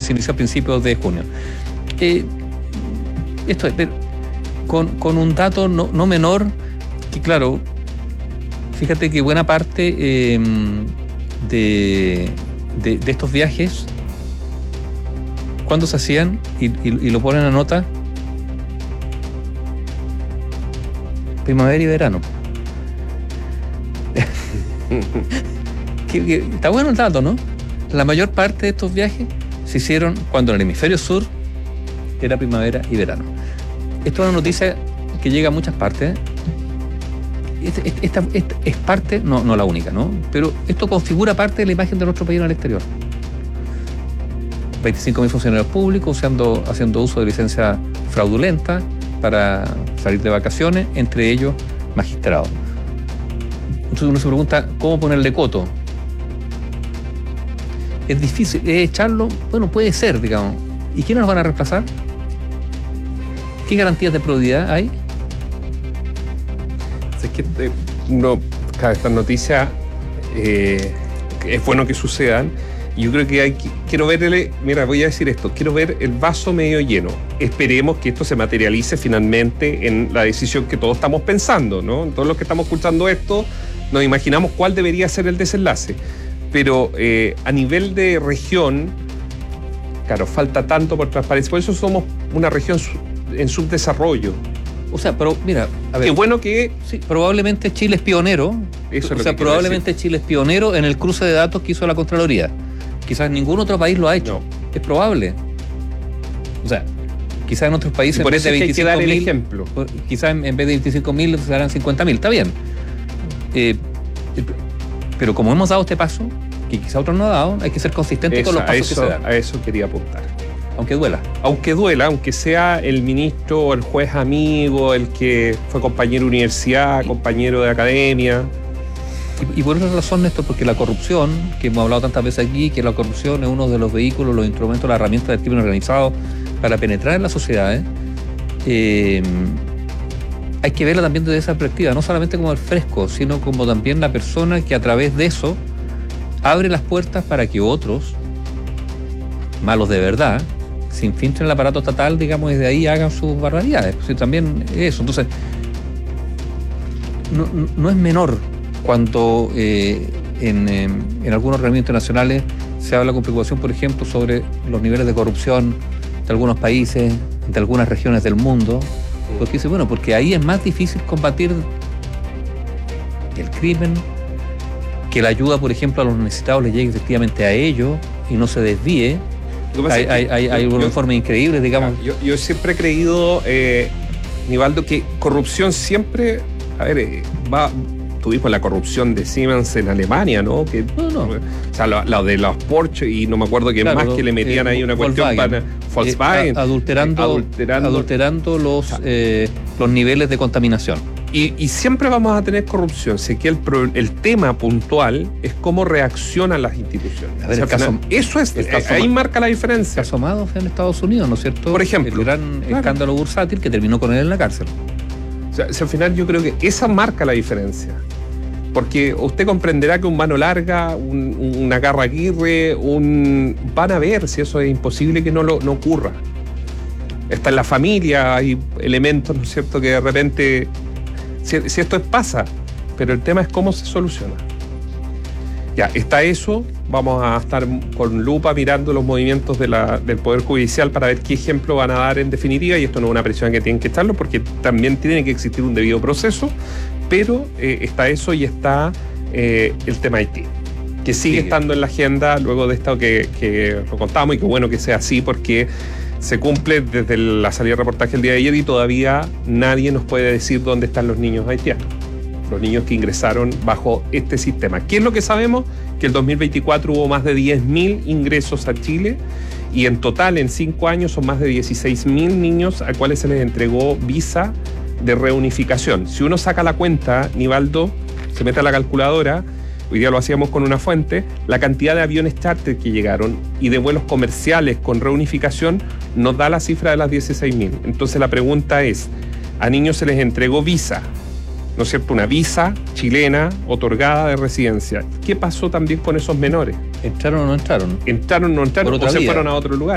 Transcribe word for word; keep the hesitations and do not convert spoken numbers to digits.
se inició a principios de junio. Eh, esto es, con, con un dato no, no menor, que claro, fíjate que buena parte eh, de, de, de estos viajes, ¿cuándo se hacían? Y, y, y lo ponen a nota. Primavera y verano. que, que, está bueno el dato, ¿no? La mayor parte de estos viajes se hicieron cuando en el hemisferio sur era primavera y verano. Esto es una noticia que llega a muchas partes. Esta, esta, esta es parte, no, no la única, ¿no? Pero esto configura parte de la imagen de nuestro país en el exterior. veinticinco mil funcionarios públicos usando, haciendo uso de licencia fraudulenta para salir de vacaciones, entre ellos magistrados. Entonces uno se pregunta, ¿cómo ponerle coto? Es difícil, ¿es echarlo? Bueno, puede ser, digamos. ¿Y quiénes nos van a reemplazar? ¿Qué garantías de probidad hay? Es que eh, uno, cada esta noticia eh, es bueno que sucedan. Y yo creo que hay que, quiero verle, mira, voy a decir esto, quiero ver el vaso medio lleno. Esperemos que esto se materialice finalmente en la decisión que todos estamos pensando, ¿no? Todos los que estamos escuchando esto, nos imaginamos cuál debería ser el desenlace. Pero eh, a nivel de región, claro, falta tanto por transparencia. Por eso somos una región en subdesarrollo. O sea, pero mira, a ver. Qué bueno que... Sí, probablemente Chile es pionero. Eso es o sea, probablemente decir. Chile es pionero en el cruce de datos que hizo la Contraloría. Quizás ningún otro país lo ha hecho. No. Es probable. O sea, quizás en otros países... Y por eso en vez de es que hay que dar el mil, ejemplo. Quizás en vez de veinticinco mil se darán cincuenta mil. Está bien. Eh, pero como hemos dado este paso, que quizás otros no han dado, hay que ser consistentes con los pasos eso, que se dan. A eso quería apuntar. Aunque duela. Aunque duela, aunque sea el ministro o el juez amigo, el que fue compañero de universidad, compañero de academia. Y, y por esa razón, Néstor, porque la corrupción, que hemos hablado tantas veces aquí, que la corrupción es uno de los vehículos, los instrumentos, la herramienta del crimen organizado para penetrar en las sociedades, eh, hay que verla también desde esa perspectiva, no solamente como el fresco, sino como también la persona que a través de eso abre las puertas para que otros, malos de verdad, se infiltren en el aparato estatal, digamos, desde ahí hagan sus barbaridades. Pues, también eso. Entonces, no, no es menor cuando eh, en, eh, en algunos organismos internacionales se habla con preocupación, por ejemplo, sobre los niveles de corrupción de algunos países, de algunas regiones del mundo. Porque dice, bueno, porque ahí es más difícil combatir el crimen, que la ayuda, por ejemplo, a los necesitados les llegue efectivamente a ellos y no se desvíe. Hay, hay, hay, hay unos informes increíbles, digamos. Yo, yo siempre he creído, eh, Nivaldo, que corrupción siempre, a ver, eh, va, tuvimos la corrupción de Siemens en Alemania, ¿no? Que, no, no. O sea, lo, lo de los Porsche y no me acuerdo quién claro, más que le metían eh, ahí una Volkswagen. cuestión para Volkswagen. Eh, adulterando, adulterando, adulterando los, eh, los niveles de contaminación. Y, y siempre vamos a tener corrupción. Sé que el, el tema puntual es cómo reaccionan las instituciones. A ver, o sea, el caso, final, eso es, el caso ahí Ma- marca la diferencia. El caso Madoff en Estados Unidos, ¿no es cierto? Por ejemplo. El gran claro. escándalo bursátil que terminó con él en la cárcel. O sea, o sea, al final yo creo que esa marca la diferencia. Porque usted comprenderá que un mano larga, un, una garra Aguirre, un van a ver si eso es imposible que no, lo, no ocurra. Está en la familia, hay elementos, ¿no es cierto?, que de repente, si, si esto es, pasa, pero el tema es cómo se soluciona. Ya, está eso, vamos a estar con lupa mirando los movimientos de la, del Poder Judicial para ver qué ejemplo van a dar en definitiva, y esto no es una presión que tienen que estarlo, porque también tiene que existir un debido proceso, pero eh, está eso y está eh, el tema Haití, que sigue, sigue estando en la agenda luego de esto que, que lo contamos, y qué bueno que sea así, porque se cumple desde la salida del reportaje el día de ayer y todavía nadie nos puede decir dónde están los niños haitianos, los niños que ingresaron bajo este sistema. ¿Qué es lo que sabemos? Que el dos mil veinticuatro hubo más de diez mil ingresos a Chile, y en total en cinco años son más de dieciséis mil niños a cuales se les entregó visa de reunificación. Si uno saca la cuenta, Nivaldo, se mete a la calculadora, hoy día lo hacíamos con una fuente, la cantidad de aviones charter que llegaron y de vuelos comerciales con reunificación nos da la cifra de las dieciséis mil. Entonces la pregunta es, a niños se les entregó visa, ¿no es cierto?, una visa chilena otorgada de residencia. ¿Qué pasó también con esos menores? ¿Entraron o no entraron? ¿Entraron o no entraron? ¿O se fueron a otro lugar?